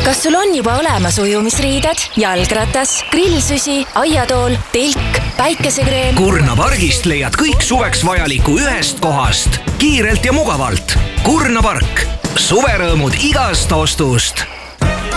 Kas sul on juba olemas ujumisriided, jalgratas, grillsüsi, aiatool, telk, päikesekreem? Kurna pargist leiad kõik suveks vajaliku ühest kohast. Kiirelt ja mugavalt. Kurna park. Suverõõmud igast ostust.